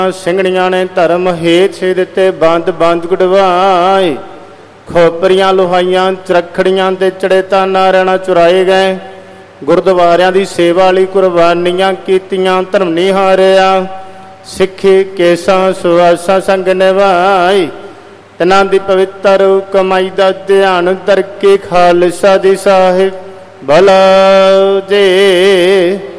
ਸਿੰਘਣੀਆਂ ਨੇ ਧਰਮ ਹੇਤ ਛੇ ਦਿੱਤੇ ਬੰਦ ਬੰਦ ਗੁਡਵਾਏ। ਖੋਪਰੀਆਂ ਲੋਹਾਈਆਂ ਚਰਖੜੀਆਂ ਤੇ ਚੜੇ ਤਾਂ ਨਾਰਿਆਣਾ ਚੁਰਾਏ ਗਏ। ਗੁਰਦੁਆਰਿਆਂ ਦੀ ਸੇਵਾ ਲਈ ਕੁਰਬਾਨੀਆਂ ਕੀਤੀਆਂ ਧਰਮ ਨਹੀਂ ਹਾਰਿਆ। ਸਿੱਖੀ ਕੇਸਾਂ ਸੁਆਸਾਂ ਸੰਗ ਨਿਭਾਈ। ਤਨਾਂ ਦੀ ਪਵਿੱਤਰ ਕਮਾਈ ਦਾ ਧਿਆਨ ਧਰ ਕੇ ਖਾਲਸਾ ਦੀ ਸਾਹਿਬ ਭਲਾ ਜੇ।